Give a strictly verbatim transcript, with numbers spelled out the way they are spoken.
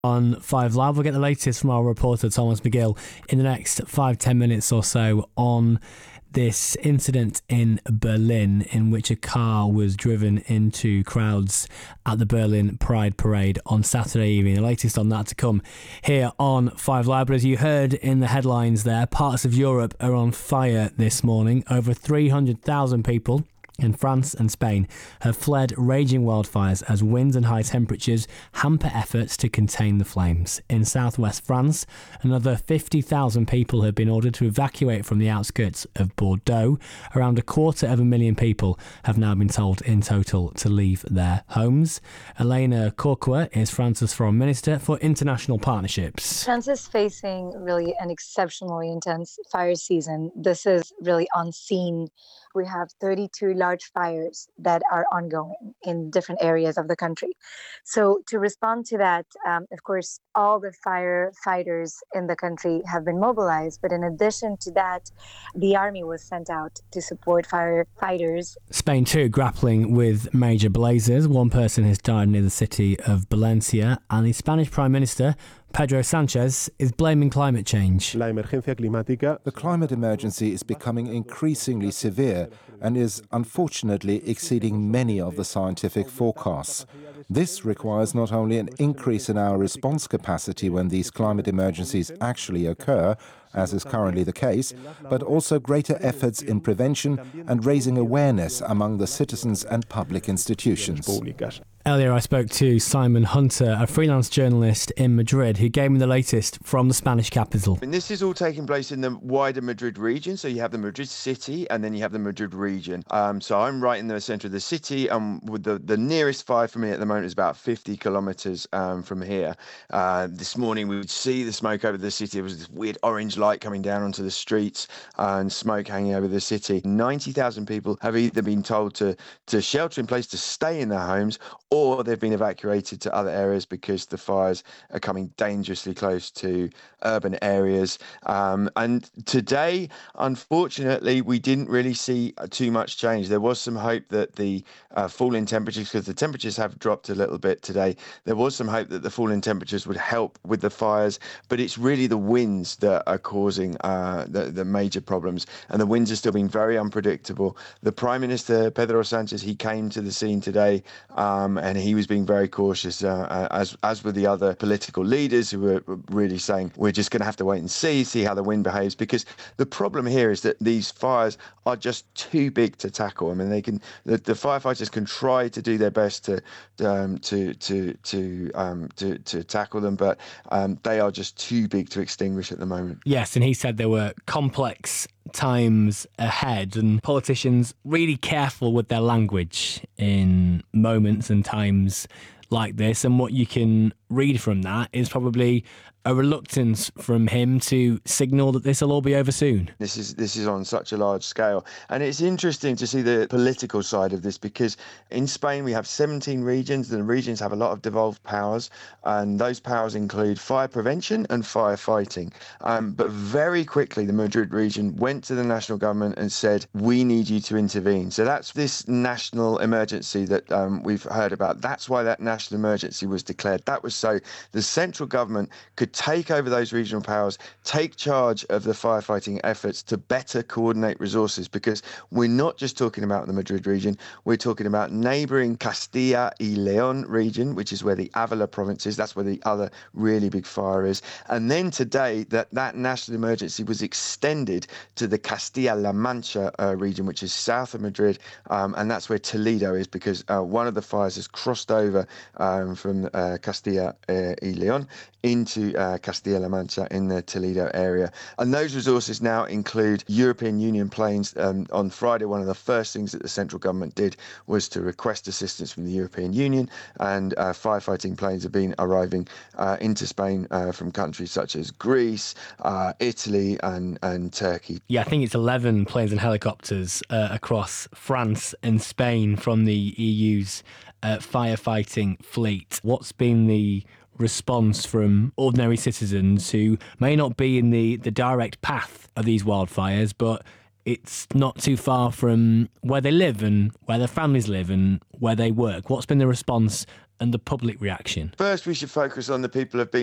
On five Live, we'll get the latest from our reporter Thomas McGill in the next five, ten minutes or so on this incident in Berlin in which a car was driven into crowds at the Berlin Pride Parade on Saturday evening. The latest on that to come here on five Live. But as you heard in the headlines there, parts of Europe are on fire this morning. Over three hundred thousand people in France and Spain have fled raging wildfires as winds and high temperatures hamper efforts to contain the flames. In southwest France, another fifty thousand people have been ordered to evacuate from the outskirts of Bordeaux. Around a quarter of a million people have now been told in total to leave their homes. Elena Corcoa is France's Foreign Minister for International Partnerships. France is facing really an exceptionally intense fire season. This is really unseen. We have thirty-two large fires that are ongoing in different areas of the country. So to respond to that, um, of course, all the firefighters in the country have been mobilized. But in addition to that, the army was sent out to support firefighters. Spain too grappling with major blazes. One person has died near the city of Valencia, and the Spanish Prime Minister Pedro Sanchez is blaming climate change. The climate emergency is becoming increasingly severe and is unfortunately exceeding many of the scientific forecasts. This requires not only an increase in our response capacity when these climate emergencies actually occur, as is currently the case, but also greater efforts in prevention and raising awareness among the citizens and public institutions. Earlier I spoke to Simon Hunter, a freelance journalist in Madrid, who gave me the latest from the Spanish capital. And this is all taking place in the wider Madrid region. So you have the Madrid city and then you have the Madrid region. Um, so I'm right in the centre of the city, and with the, the nearest fire for me at the moment is about fifty kilometres um, from here. Uh, this morning we would see the smoke over the city. There was this weird orange light coming down onto the streets and smoke hanging over the city. ninety thousand people have either been told to, to shelter in place, to stay in their homes, or they've been evacuated to other areas because the fires are coming dangerously close to urban areas. Um, and today, unfortunately, we didn't really see too much change. There was some hope that the uh, fall in temperatures, because the temperatures have dropped a little bit today, there was some hope that the fall in temperatures would help with the fires, but it's really the winds that are causing uh, the, the major problems. And the winds are still being very unpredictable. The Prime Minister, Pedro Sanchez, he came to the scene today, um, and he was being very cautious, uh, as as were the other political leaders who were really saying, we're just going to have to wait and see, see how the wind behaves, because the problem here is that these fires are just too big to tackle. I mean, they can the, the firefighters can try to do their best to um, to to to, um, to to tackle them, but um, they are just too big to extinguish at the moment. Yes, and he said there were complex times ahead, and politicians really careful with their language in moments and times like this. And what you can read from that is probably a reluctance from him to signal that this will all be over soon. This is this is on such a large scale. And it's interesting to see the political side of this, because in Spain we have seventeen regions, and the regions have a lot of devolved powers, and those powers include fire prevention and firefighting. Um, but very quickly the Madrid region went to the national government and said, we need you to intervene. So that's this national emergency that um, we've heard about. That's why that national emergency was declared. That was so the central government could take over those regional powers, take charge of the firefighting efforts to better coordinate resources, because we're not just talking about the Madrid region, we're talking about neighbouring Castilla y León region, which is where the Avila province is. That's where the other really big fire is. And then today, that, that national emergency was extended to the Castilla-La Mancha uh, region, which is south of Madrid, um, and that's where Toledo is, because uh, one of the fires has crossed over um, from uh, Castilla uh, y León into uh, Castilla-La Mancha in the Toledo area. And those resources now include European Union planes. Um, on Friday, one of the first things that the central government did was to request assistance from the European Union, and uh, firefighting planes have been arriving uh, into Spain uh, from countries such as Greece, uh, Italy and, and Turkey. Yeah, I think it's eleven planes and helicopters uh, across France and Spain from the E U's uh, firefighting fleet. What's been the response from ordinary citizens who may not be in the, the direct path of these wildfires, but it's not too far from where they live and where their families live and where they work? What's been the response and the public reaction? First, we should focus on the people who have been